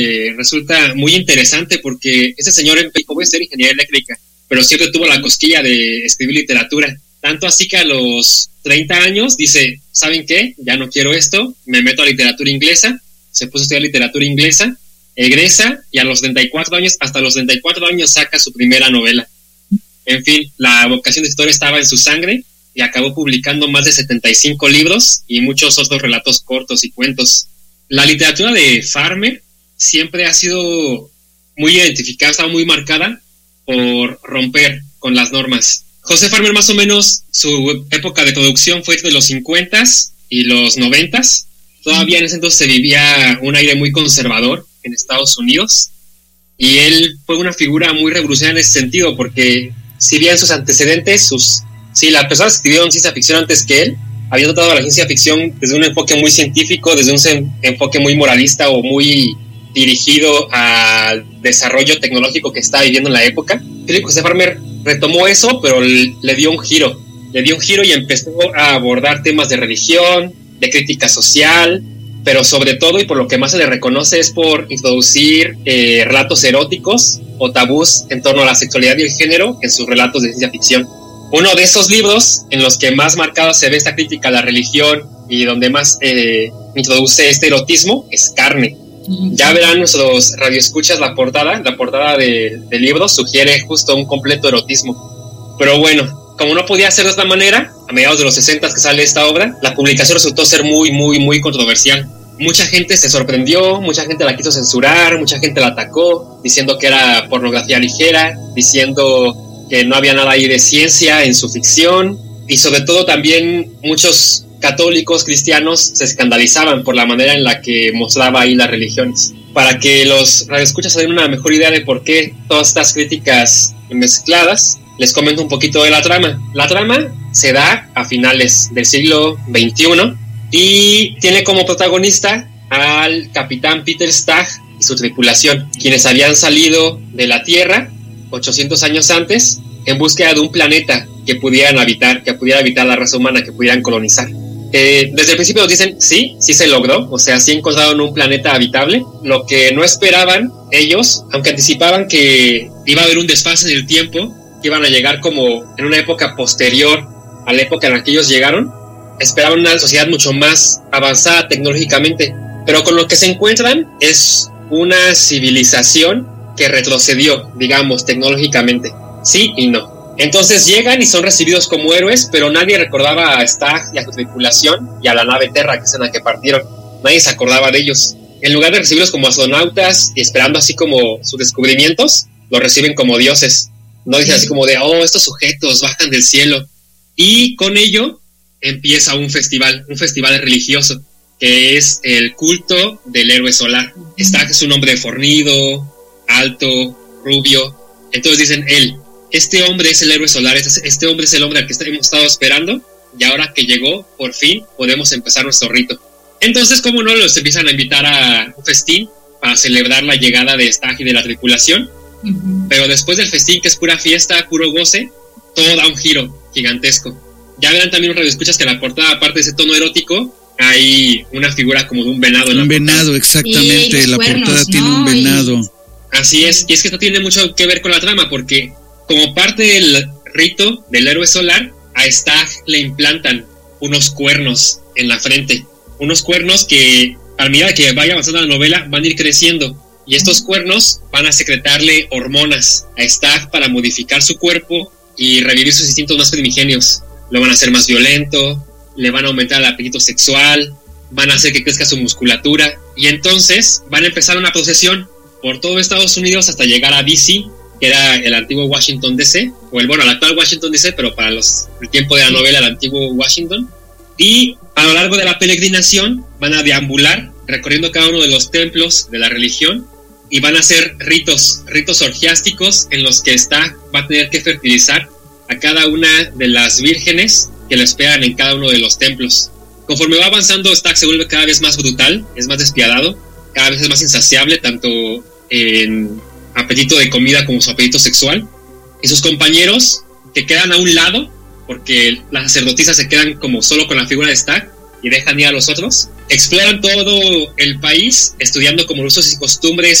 resulta muy interesante porque este señor empezó a ser ingeniería eléctrica, pero siempre tuvo la cosquilla de escribir literatura. Tanto así que a los 30 años dice, ¿saben qué? Ya no quiero esto, me meto a literatura inglesa. Se puso a estudiar literatura inglesa, egresa y a los 34 años, hasta los 34 años saca su primera novela. En fin, la vocación de escritor estaba en su sangre y acabó publicando más de 75 libros y muchos otros relatos cortos y cuentos. La literatura de Farmer siempre ha sido muy identificada, estaba muy marcada por romper con las normas. José Farmer, más o menos, su época de producción fue de los 50s y los 90s. Todavía en ese entonces se vivía un aire muy conservador en Estados Unidos y él fue una figura muy revolucionaria en ese sentido porque si bien sus antecedentes, las personas que escribieron ciencia ficción antes que él habían tratado a la ciencia ficción desde un enfoque muy científico, desde un enfoque muy moralista o muy dirigido al desarrollo tecnológico que estaba viviendo en la época. Philip José Farmer retomó eso, pero le dio un giro y empezó a abordar temas de religión, de crítica social, pero sobre todo y por lo que más se le reconoce es por introducir relatos eróticos o tabús en torno a la sexualidad y el género en sus relatos de ciencia ficción. Uno de esos libros en los que más marcado se ve esta crítica a la religión y donde más introduce este erotismo es Carne. Ya verán nuestros radioescuchas la portada del libro sugiere justo un completo erotismo. Pero bueno, como no podía ser de esta manera, a mediados de los 60 que sale esta obra, la publicación resultó ser muy, muy, muy controversial. Mucha gente se sorprendió, mucha gente la quiso censurar, mucha gente la atacó, diciendo que era pornografía ligera, diciendo que no había nada ahí de ciencia en su ficción, y sobre todo también muchos católicos cristianos se escandalizaban por la manera en la que mostraba ahí las religiones. Para que los radioescuchas se den una mejor idea de por qué todas estas críticas mezcladas, les comento un poquito de la trama. La trama se da a finales del siglo XXI y tiene como protagonista al capitán Peter Stagg y su tripulación, quienes habían salido de la Tierra 800 años antes en búsqueda de un planeta que pudieran habitar, que pudiera habitar la raza humana, que pudieran colonizar. Desde el principio nos dicen, sí se logró, o sea, sí encontraron un planeta habitable. Lo que no esperaban ellos, aunque anticipaban que iba a haber un desfase en el tiempo, que iban a llegar como en una época posterior a la época en la que ellos llegaron, esperaban una sociedad mucho más avanzada tecnológicamente, pero con lo que se encuentran es una civilización que retrocedió, digamos, tecnológicamente. Sí y no. Entonces llegan y son recibidos como héroes, pero nadie recordaba a Stagg y a su tripulación y a la nave Terra, que es en la que partieron. Nadie se acordaba de ellos. En lugar de recibirlos como astronautas y esperando así como sus descubrimientos, los reciben como dioses. No dicen así como de, estos sujetos bajan del cielo. Y con ello empieza un festival religioso, que es el culto del héroe solar. Stagg es un hombre fornido, alto, rubio. Entonces dicen, este hombre es el héroe solar, este hombre es el hombre al que hemos estado esperando, y ahora que llegó, por fin, podemos empezar nuestro rito. Entonces, como no, los empiezan a invitar a un festín para celebrar la llegada de Stagg y de la tripulación. Pero después del festín, que es pura fiesta, puro goce, todo da un giro gigantesco. Ya verán también los radioescuchas que en la portada, aparte de ese tono erótico, hay una figura como de un venado. Un venado, exactamente, la portada tiene un venado. Así es, y es que esto tiene mucho que ver con la trama, porque como parte del rito del héroe solar, a Stagg le implantan unos cuernos en la frente. Unos cuernos que, a medida que vaya avanzando la novela, van a ir creciendo. Y estos cuernos van a secretarle hormonas a Stagg para modificar su cuerpo y revivir sus instintos más primigenios. Lo van a hacer más violento, le van a aumentar el apetito sexual, van a hacer que crezca su musculatura. Y entonces van a empezar una procesión por todo Estados Unidos hasta llegar a D.C., que era el antiguo Washington D.C., el actual Washington D.C., pero para el tiempo de la novela, el antiguo Washington. Y a lo largo de la peregrinación van a deambular, recorriendo cada uno de los templos de la religión, y van a hacer ritos orgiásticos en los que Stagg va a tener que fertilizar a cada una de las vírgenes que lo esperan en cada uno de los templos. Conforme va avanzando, Stagg se vuelve cada vez más brutal, es más despiadado, cada vez es más insaciable, tanto en apetito de comida como su apetito sexual, y sus compañeros, que quedan a un lado porque las sacerdotisas se quedan como solo con la figura de Stagg, y dejan ir a los otros. Exploran todo el país estudiando como usos y costumbres